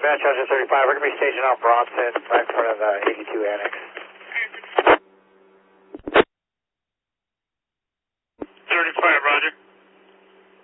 Challenger 35, we're going to be staging out Bronson right in front of the 82 Annex.